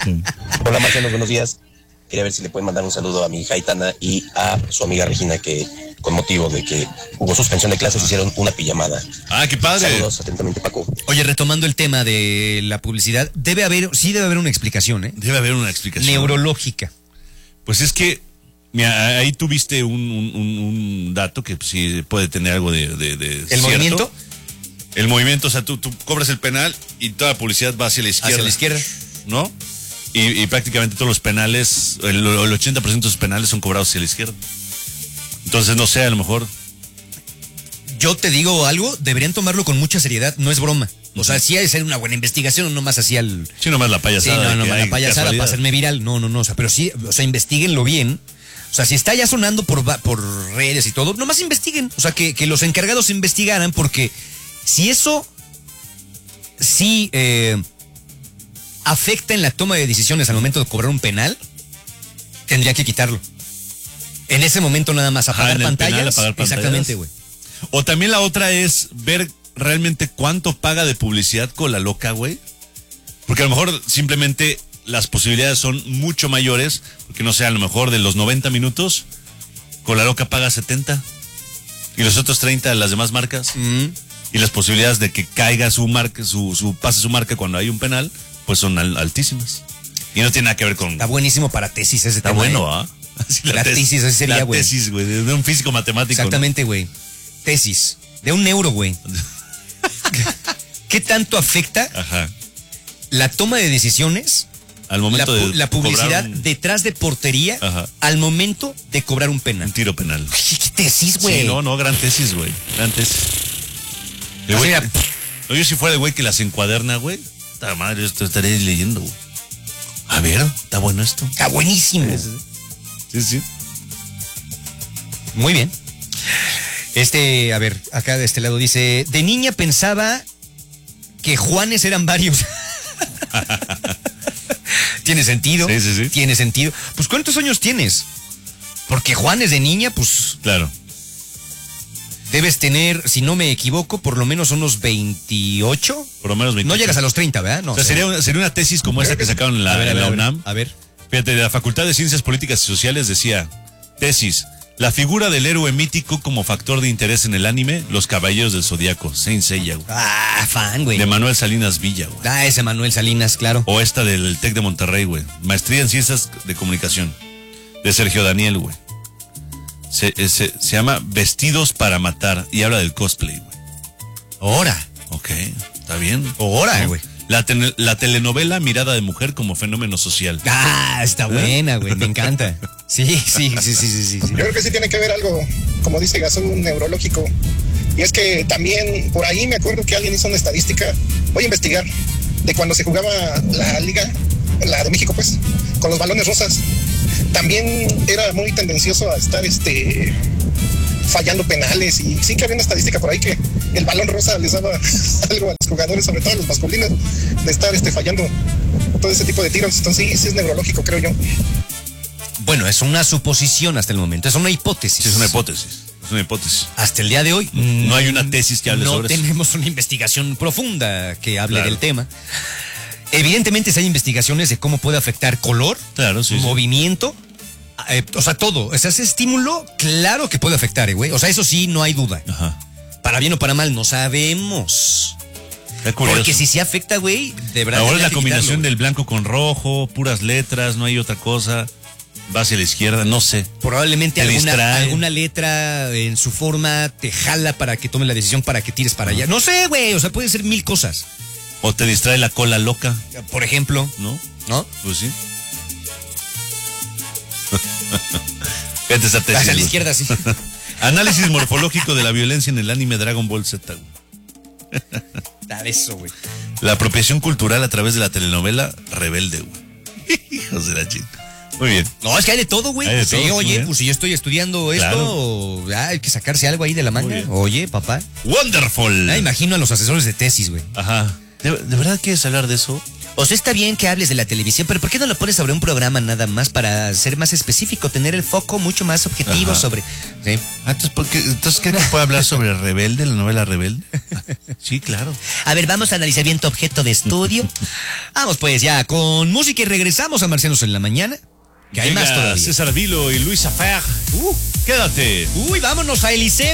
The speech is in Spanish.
Hola Marcelo, buenos días. Quería ver si le pueden mandar un saludo a mi hija Aitana y a su amiga Regina, que con motivo de que hubo suspensión de clases hicieron una pijamada. Ah, qué padre. Saludos, atentamente, Paco. Oye, retomando el tema de la publicidad, debe haber una explicación, ¿eh? Debe haber una explicación. Neurológica. Pues es que, mira, ahí tuviste un dato que sí puede tener algo de ¿El cierto. movimiento? El movimiento, o sea, tú cobras el penal y toda la publicidad va hacia la izquierda. Hacia la izquierda. ¿No? Y prácticamente todos los penales, el 80% de los penales son cobrados hacia la izquierda. Entonces, no sé, a lo mejor. Yo te digo algo, deberían tomarlo con mucha seriedad, no es broma. O sea, sí hay que hacer una buena investigación, no más así al... Sí, nomás la payasada. Sí, no, la payasada para hacerme viral. No, o sea, pero sí, o sea, investiguenlo bien. O sea, si está ya sonando por redes y todo, nomás investiguen. O sea, que los encargados investigaran, porque si eso sí afecta en la toma de decisiones al momento de cobrar un penal, tendría que quitarlo. En ese momento nada más apagar pantallas. Exactamente, güey. O también la otra es ver realmente cuánto paga de publicidad con la loca, güey. Porque a lo mejor simplemente las posibilidades son mucho mayores, porque no sé, a lo mejor de los 90 minutos, con la loca paga 70 y los otros 30 las demás marcas. Y las posibilidades de que caiga su marca, pase su marca cuando hay un penal, pues son altísimas. Y no tiene nada que ver con... Está buenísimo para tesis ese Está tema. bueno, ¿ah? La tesis, ese sería, güey. La tesis, güey, de un físico matemático. Exactamente, güey. ¿No? Tesis. De un neuro, güey. ¿Qué tanto afecta la toma de decisiones, al momento de la publicidad detrás de portería, al momento de cobrar un penal? Un tiro penal. ¿Qué tesis, güey? Sí, no, gran tesis, güey. Gran tesis. Yo si fuera de güey que las encuaderna, güey. Esta madre, esto estaré leyendo, güey. A ver, está bueno esto. Está buenísimo. Sí. Muy bien. A ver, acá de este lado dice, de niña pensaba que Juanes eran varios. ¿Tiene sentido? Sí. Tiene sentido. Pues, ¿cuántos años tienes? Porque Juanes de niña, pues... Claro. Debes tener, si no me equivoco, por lo menos unos 28. Por lo menos 28. No llegas a los 30, ¿verdad? No. O sea, sería una tesis como esta que sacaron en la UNAM. A ver. Fíjate, de la Facultad de Ciencias Políticas y Sociales decía, tesis, la figura del héroe mítico como factor de interés en el anime, Los Caballeros del Zodíaco, Saint Seiya, güey. Ah, fan, güey. De Manuel Salinas Villa, güey. Ah, ese Manuel Salinas, claro. O esta del TEC de Monterrey, güey. Maestría en Ciencias de Comunicación, de Sergio Daniel, güey. Se llama Vestidos para Matar y habla del cosplay, güey. Ahora. Ok, está bien. Ahora, güey. La telenovela Mirada de Mujer como fenómeno social. Ah, está buena, güey, me encanta. Sí. Yo creo que sí tiene que ver algo, como dice Gazú, neurológico. Y es que también por ahí me acuerdo que alguien hizo una estadística, voy a investigar, de cuando se jugaba la liga, la de México, pues, con los balones rosas. También era muy tendencioso a estar fallando penales, y sí que había una estadística por ahí que el balón rosa les daba algo a los jugadores, sobre todo a los masculinos, de estar fallando todo ese tipo de tiros. Entonces sí es neurológico, creo yo. Bueno, es una suposición hasta el momento, es una hipótesis. Sí, es una hipótesis. Hasta el día de hoy no hay una tesis que hable sobre eso. No tenemos una investigación profunda que hable del tema. Evidentemente, si hay investigaciones de cómo puede afectar color, movimiento, o sea, todo. O sea, ese estímulo, claro que puede afectar, güey. O sea, eso sí, no hay duda. Para bien o para mal, no sabemos. Porque si se afecta, güey, de verdad. Ahora es la combinación del blanco con rojo, puras letras, no hay otra cosa. Va hacia la izquierda, no sé. Probablemente alguna letra en su forma te jala para que tomes la decisión, para que tires para allá. No sé, güey, o sea, puede ser mil cosas. O te distrae la cola loca. Por ejemplo. ¿No? Pues sí. Fíjate esa tesis. Hacia la izquierda, sí. Análisis morfológico de la violencia en el anime Dragon Ball Z. Da eso, güey. La apropiación cultural a través de la telenovela Rebelde, güey. Hijos de la chica. Muy bien. No, es que hay de todo, güey. Sí, oye, pues si yo estoy estudiando esto, hay que sacarse algo ahí de la manga. Oye, papá. Wonderful. Imagino a los asesores de tesis, güey. Ajá. ¿De verdad quieres hablar de eso? O sea, está bien que hables de la televisión, pero ¿por qué no lo pones sobre un programa nada más para ser más específico, tener el foco mucho más objetivo sobre... ¿Sí? Entonces, ¿qué puede hablar sobre Rebelde, la novela Rebelde? Sí, claro. A ver, vamos a analizar bien tu objeto de estudio. Vamos pues ya con música y regresamos a Marcianos en la Mañana. Que hay más todavía. César Vilo y Luisa Fer. Quédate. Uy, vámonos a Eliseo.